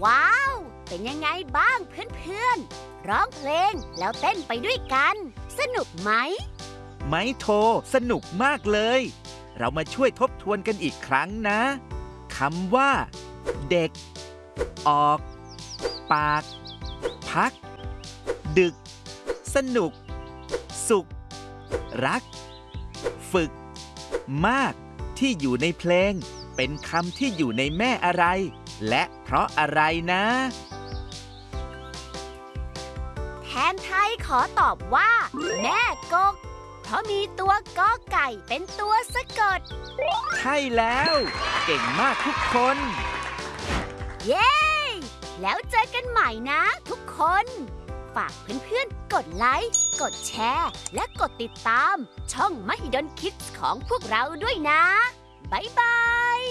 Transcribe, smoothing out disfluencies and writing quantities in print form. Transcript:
ว้าว เป็นยังไงบ้างเพื่อนๆร้องเพลงแล้วเต้นไปด้วยกัน สนุกไหมไม้โทสนุกมากเลย เรามาช่วยทบทวนกันอีกครั้งนะคำว่า เด็ก ออก ปาก พัก ดึก สนุก สุข รัก ฝึก มาก ที่อยู่ในเพลง เป็นคำที่อยู่ในแม่อะไร และเพราะอะไรนะแทนไทยขอตอบว่า แม่กก เพราะมีตัวกอไก่เป็นตัวสะกดใช่แล้ว เก่งมากทุกคนเย้ แล้วเจอกันใหม่นะทุกคน ฝากเพื่อนๆ กดไลค์ กดแชร์ และกดติดตามช่อง Mahidol Kids ของพวกเราด้วยนะ บ๊ายบาย